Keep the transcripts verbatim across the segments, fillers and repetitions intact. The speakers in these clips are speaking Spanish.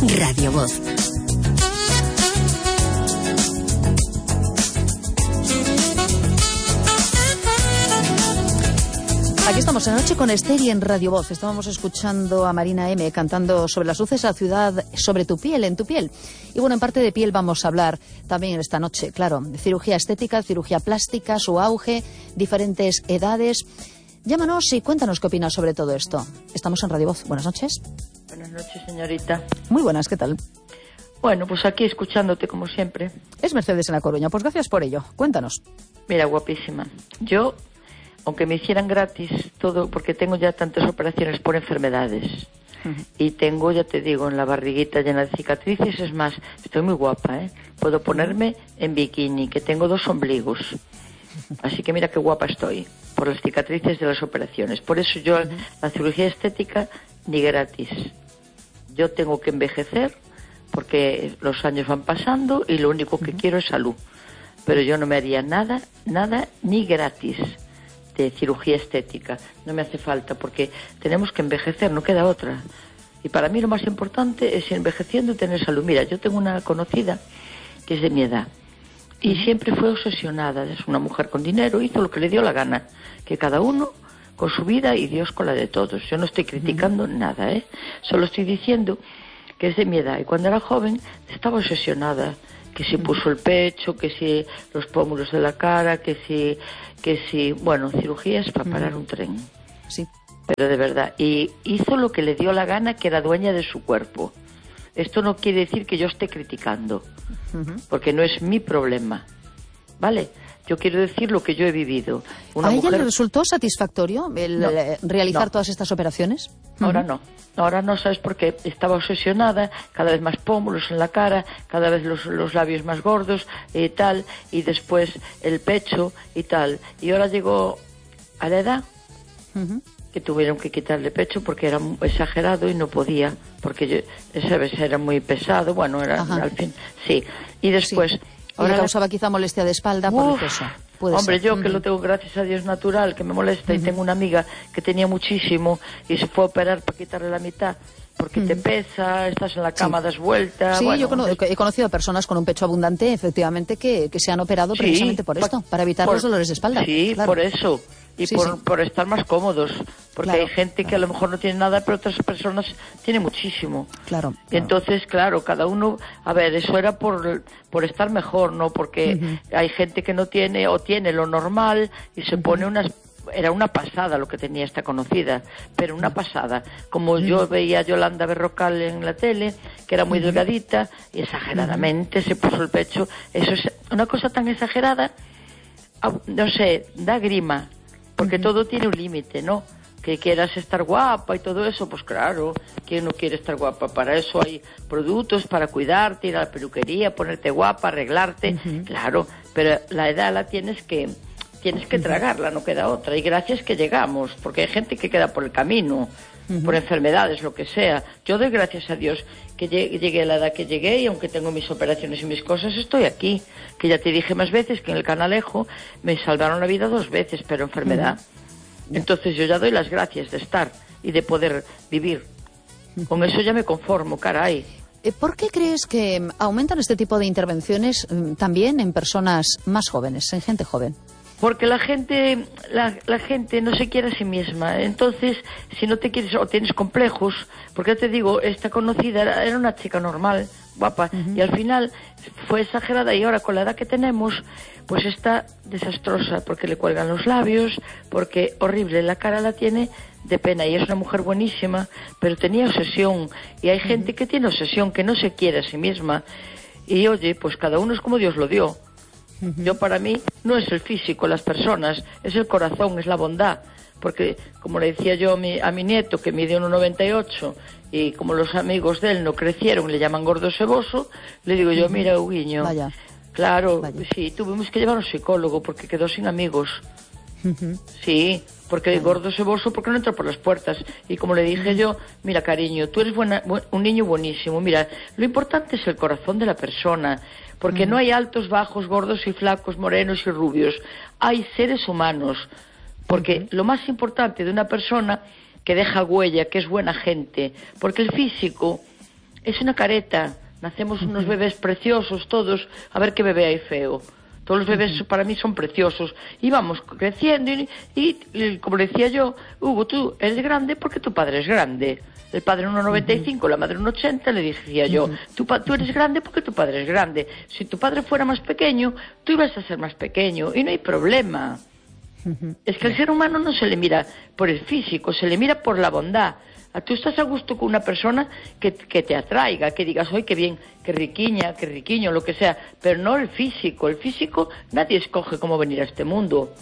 Radio Voz. Aquí estamos en la noche con Esther y en Radio Voz. Estábamos escuchando a Marina M. cantando sobre las luces de la ciudad, sobre tu piel, en tu piel. Y bueno, en parte de piel vamos a hablar también esta noche, claro, de cirugía estética, cirugía plástica, su auge, diferentes edades. Llámanos y cuéntanos qué opinas sobre todo esto. Estamos en Radio Voz. Buenas noches. Buenas noches, señorita. Muy buenas, ¿qué tal? Bueno, pues aquí escuchándote como siempre. Es Mercedes en La Coruña, pues gracias por ello. Cuéntanos. Mira, guapísima. Yo, aunque me hicieran gratis todo, porque tengo ya tantas operaciones por enfermedades, uh-huh. y tengo, ya te digo, en la barriguita llena de cicatrices, es más, estoy muy guapa, ¿eh? Puedo ponerme en bikini, que tengo dos ombligos. Así que mira qué guapa estoy, por las cicatrices de las operaciones. Por eso yo, uh-huh. la cirugía estética, ni gratis. Yo tengo que envejecer, porque los años van pasando y lo único que uh-huh. quiero es salud. Pero yo no me haría nada, nada, ni gratis de cirugía estética. No me hace falta, porque tenemos que envejecer, no queda otra. Y para mí lo más importante es ir envejeciendo y tener salud. Mira, yo tengo una conocida que es de mi edad y siempre fue obsesionada. Es una mujer con dinero, hizo lo que le dio la gana, que cada uno con su vida y Dios con la de todos. Yo no estoy criticando uh-huh. nada, ¿eh? Solo estoy diciendo que es de mi edad y cuando era joven estaba obsesionada, que si puso el pecho, que si los pómulos de la cara, que si, que si, bueno, cirugías para parar un tren. Sí. Pero de verdad, y hizo lo que le dio la gana, que era dueña de su cuerpo. Esto no quiere decir que yo esté criticando, uh-huh. porque no es mi problema, ¿vale? Yo quiero decir lo que yo he vivido. Una ¿A ella mujer... le resultó satisfactorio el no, realizar no. todas estas operaciones? Ahora uh-huh. no. Ahora no, ¿sabes por qué? Estaba obsesionada, cada vez más pómulos en la cara, cada vez los, los labios más gordos y tal, y después el pecho y tal. Y ahora llegó a la edad uh-huh. que tuvieron que quitarle pecho porque era exagerado y no podía, porque yo, ¿sabes? Era muy pesado, bueno, era Ajá. al fin, sí. Y después... Sí. Ahora le causaba quizá molestia de espalda Uf, por el peso. Puede hombre, ser. yo uh-huh. que lo tengo gracias a Dios natural, que me molesta, uh-huh. y tengo una amiga que tenía muchísimo y se fue a operar para quitarle la mitad, porque uh-huh. te pesa, estás en la cama, sí. das vueltas. Sí, bueno, yo cono- he conocido a personas con un pecho abundante, efectivamente, que, que se han operado sí, precisamente por esto, para evitar por, los dolores de espalda. Sí, claro. por eso. Y sí, por, sí. por estar más cómodos, porque claro, hay gente que a lo mejor no tiene nada, pero otras personas tienen muchísimo. Claro. Y entonces, claro, cada uno, a ver, eso era por, por estar mejor, ¿no? Porque uh-huh. hay gente que no tiene o tiene lo normal y se uh-huh. pone unas... Era una pasada lo que tenía esta conocida, pero una pasada. Como uh-huh. yo veía a Yolanda Berrocal en la tele, que era muy uh-huh. delgadita, y exageradamente uh-huh. se puso el pecho. Eso es una cosa tan exagerada, no sé, da grima. Porque uh-huh. todo tiene un límite, ¿no? Que quieras estar guapa y todo eso, pues claro, ¿quién no quiere estar guapa? Para eso hay productos para cuidarte, ir a la peluquería, ponerte guapa, arreglarte, uh-huh. claro, pero la edad la tienes que tienes que uh-huh. tragarla, no queda otra. Y gracias que llegamos, porque hay gente que queda por el camino, uh-huh. por enfermedades, lo que sea. Yo doy gracias a Dios que llegué a la edad que llegué y aunque tengo mis operaciones y mis cosas, estoy aquí. Que ya te dije más veces que en el Canalejo me salvaron la vida dos veces, pero enfermedad. Uh-huh. Entonces yo ya doy las gracias de estar y de poder vivir. Uh-huh. Con eso ya me conformo, caray. ¿Por qué crees que aumentan este tipo de intervenciones también en personas más jóvenes, en gente joven? Porque la gente, la, la gente no se quiere a sí misma. Entonces, si no te quieres o tienes complejos, porque ya te digo, esta conocida era, era una chica normal, guapa, uh-huh. y al final fue exagerada y ahora con la edad que tenemos, pues está desastrosa, porque le cuelgan los labios, porque horrible, la cara la tiene de pena y es una mujer buenísima, pero tenía obsesión y hay uh-huh. gente que tiene obsesión, que no se quiere a sí misma y oye, pues cada uno es como Dios lo dio. Yo para mí no es el físico, las personas, es el corazón, es la bondad, porque como le decía yo a mi, a mi nieto que mide uno noventa y ocho y como los amigos de él no crecieron, le llaman gordo ceboso, le digo yo, mira Huguiño, Vaya. claro, Vaya. sí, tuvimos que llevar a un psicólogo porque quedó sin amigos, uh-huh. sí, porque el gordo ceboso porque no entra por las puertas y como le dije yo, mira cariño, tú eres buena, bu- un niño buenísimo, mira, lo importante es el corazón de la persona. Porque uh-huh. no hay altos, bajos, gordos y flacos, morenos y rubios. Hay seres humanos. Porque uh-huh. lo más importante de una persona que deja huella, que es buena gente. Porque el físico es una careta. Nacemos unos bebés preciosos todos. A ver qué bebé hay feo. Todos los bebés para mí son preciosos. Y vamos creciendo y, y, y como decía yo, Hugo, tú eres grande porque tu padre es grande. El padre uno noventa y cinco, la madre uno ochenta, le decía yo, tú, tú eres grande porque tu padre es grande. Si tu padre fuera más pequeño, tú ibas a ser más pequeño y no hay problema. Es que al ser humano no se le mira por el físico, se le mira por la bondad. Tú estás a gusto con una persona que, que te atraiga, que digas, ¡ay, qué bien, qué riquiña, qué riquiño, lo que sea! Pero no el físico. El físico nadie escoge cómo venir a este mundo.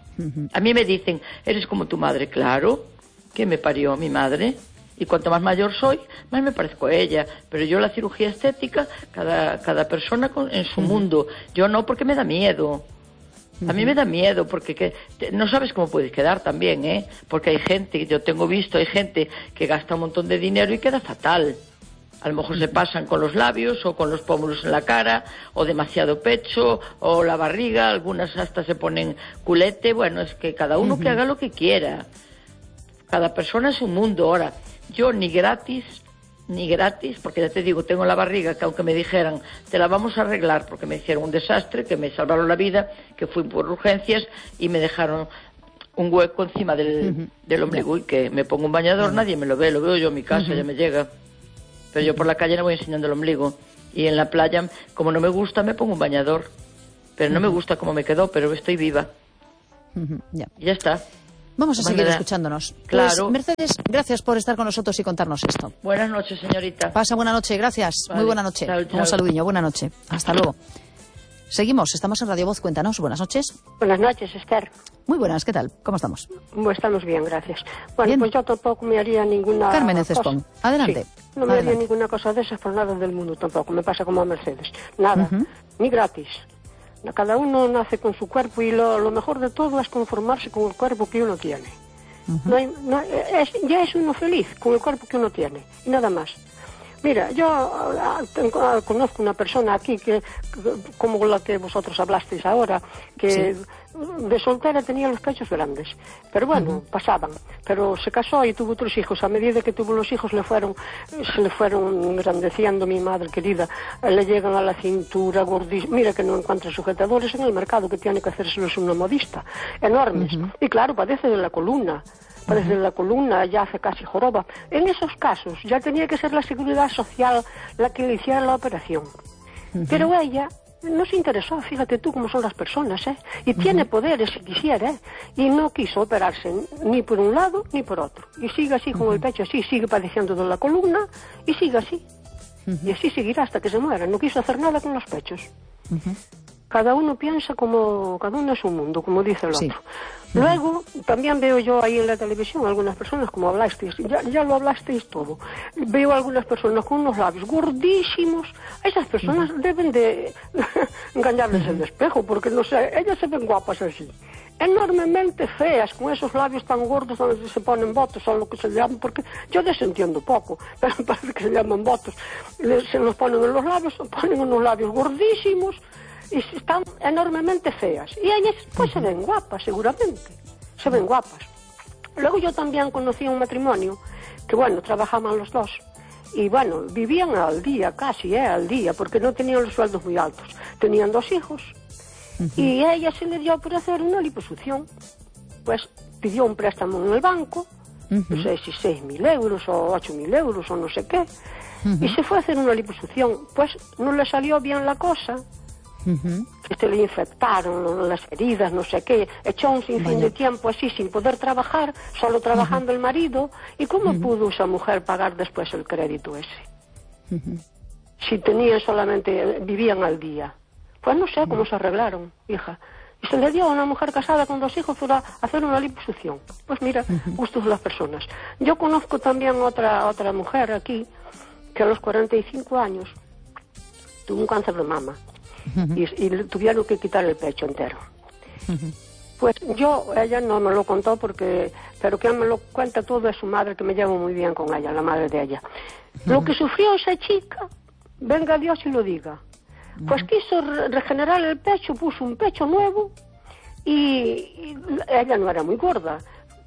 A mí me dicen, eres como tu madre. Claro, que me parió mi madre. Y cuanto más mayor soy, más me parezco a ella. Pero yo la cirugía estética, cada, cada persona con, en su mundo. Yo no, porque me da miedo. A mí me da miedo porque que, no sabes cómo puedes quedar también, ¿eh? Porque hay gente, yo tengo visto, hay gente que gasta un montón de dinero y queda fatal. A lo mejor se pasan con los labios o con los pómulos en la cara, o demasiado pecho, o la barriga, algunas hasta se ponen culete. Bueno, es que cada uno que haga lo que quiera. Cada persona es un mundo. Ahora, yo ni gratis... ni gratis, porque ya te digo, tengo la barriga que aunque me dijeran, te la vamos a arreglar, porque me hicieron un desastre, que me salvaron la vida, que fui por urgencias y me dejaron un hueco encima del, uh-huh. del ombligo y que me pongo un bañador, uh-huh. nadie me lo ve, lo veo yo en mi casa, uh-huh. ya me llega. Pero yo por la calle no voy enseñando el ombligo. Y en la playa, como no me gusta, me pongo un bañador. Pero uh-huh. no me gusta cómo me quedó, pero estoy viva. Uh-huh. Ya. Y ya está. Vamos a seguir escuchándonos. Claro. Pues, Mercedes, gracias por estar con nosotros y contarnos esto. Buenas noches, señorita. Pasa buena noche, gracias. Vale. Muy buena noche. Chao, chao. Un saludiño, buena noche. Hasta luego. Seguimos, estamos en Radio Voz, cuéntanos. Buenas noches. Buenas noches, Esther. Muy buenas, ¿qué tal? ¿Cómo estamos? Pues estamos bien, gracias. Bueno, bien. Pues yo tampoco me haría ninguna Carmen cosa. Cespón, adelante. Sí, no me adelante. haría ninguna cosa de esas por nada del mundo tampoco. Me pasa como a Mercedes. Nada, uh-huh. ni gratis. Cada uno nace con su cuerpo y lo, lo mejor de todo es conformarse con el cuerpo que uno tiene. Uh-huh. No hay, no, es, ya es uno feliz con el cuerpo que uno tiene y nada más. Mira, yo uh, tengo, uh, conozco una persona aquí que, que como la que vosotros hablasteis ahora, que sí. de soltera tenía los pechos grandes, pero bueno, uh-huh. pasaban, pero se casó y tuvo otros hijos. A medida que tuvo los hijos le fueron se le fueron engrandeciendo, mi madre querida, le llegan a la cintura gordísima. Mira que no encuentra sujetadores en el mercado, que tiene que hacérselos una modista, enormes, uh-huh. y claro, padece de la columna. Parece uh-huh. la columna, ya hace casi joroba. En esos casos ya tenía que ser la Seguridad Social la que le hiciera la operación. Uh-huh. Pero ella no se interesó, fíjate tú cómo son las personas, ¿eh? Y uh-huh. tiene poderes si quisiera, ¿eh? Y no quiso operarse ni por un lado ni por otro. Y sigue así con uh-huh. el pecho así, sigue padeciendo de la columna y sigue así. Uh-huh. Y así seguirá hasta que se muera. No quiso hacer nada con los pechos. Uh-huh. Cada uno piensa como, cada uno es un mundo, como dice el sí. otro. Luego, también veo yo ahí en la televisión algunas personas, como hablasteis, ya, ya lo hablasteis todo, veo algunas personas con unos labios gordísimos. Esas personas uh-huh. deben de engañarles uh-huh. el espejo, porque no sé, ellas se ven guapas así. Enormemente feas, con esos labios tan gordos donde se ponen botos, o lo que se llaman, porque yo desentiendo poco, pero parece que se llaman botos. Se los ponen en los labios, ponen unos labios gordísimos, y están enormemente feas. Y ellas, pues, uh-huh. se ven guapas, seguramente. Se ven guapas. Luego yo también conocí un matrimonio que, bueno, trabajaban los dos. Y, bueno, vivían al día, casi, ¿eh? Al día, porque no tenían los sueldos muy altos. Tenían dos hijos. Uh-huh. Y a ella se le dio por hacer una liposucción. Pues pidió un préstamo en el banco, uh-huh. no sé si seis mil euros o ocho mil euros o no sé qué. Uh-huh. Y se fue a hacer una liposucción. Pues no le salió bien la cosa. Uh-huh. Que se le infectaron las heridas, no sé qué, echó un sinfín Vaya. de tiempo así sin poder trabajar, solo trabajando uh-huh. el marido. ¿Y cómo uh-huh. pudo esa mujer pagar después el crédito ese? Uh-huh. Si tenían solamente, vivían al día. Pues no sé cómo uh-huh. se arreglaron, hija. Y se le dio a una mujer casada con dos hijos para hacer una liposucción. Pues mira, uh-huh. gustos de las personas. Yo conozco también otra otra mujer aquí que a los cuarenta y cinco años tuvo un cáncer de mama. Uh-huh. y, y le tuvieron que quitar el pecho entero. Uh-huh. Pues yo, ella no me lo contó porque, pero quien me lo cuenta todo es su madre, que me llevo muy bien con ella, la madre de ella. Uh-huh. Lo que sufrió esa chica, venga Dios y lo diga. Uh-huh. Pues quiso re- regenerar el pecho, puso un pecho nuevo y, y ella no era muy gorda.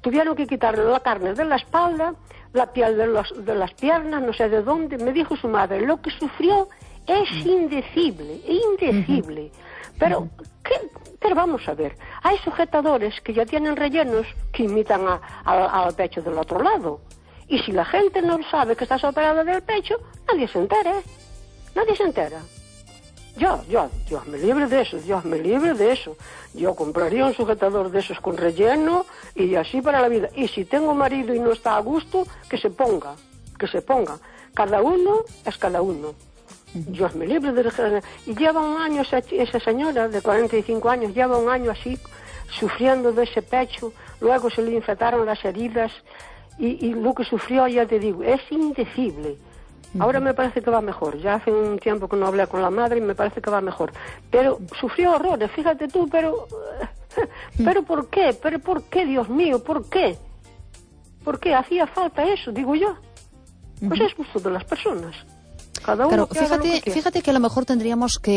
tuvieron que quitarle la carne de la espalda, la piel de, los, de las piernas, no sé de dónde. Me dijo su madre, lo que sufrió es indecible, indecible. Pero, ¿qué? Pero vamos a ver, hay sujetadores que ya tienen rellenos que imitan a, a, al pecho del otro lado. Y si la gente no sabe que estás operada del pecho, nadie se entera, ¿eh? Nadie se entera. Yo, yo, Dios me libre de eso, Dios me libre de eso. Yo compraría un sujetador de esos con relleno y así para la vida. Y si tengo marido y no está a gusto, que se ponga, que se ponga. Cada uno es cada uno. Dios me libre de... Y lleva un año esa, esa señora de cuarenta y cinco años, lleva un año así, sufriendo de ese pecho, luego se le infectaron las heridas, y, y lo que sufrió, ya te digo, es indecible. Ahora me parece que va mejor, ya hace un tiempo que no hablé con la madre y me parece que va mejor. Pero sufrió horrores, fíjate tú, pero... ¿Pero por qué? ¿Pero por qué, Dios mío? ¿Por qué? ¿Por qué hacía falta eso, digo yo? Pues es gusto de las personas. Cada uno claro, que haga fíjate, lo que quiera. fíjate que a lo mejor tendríamos que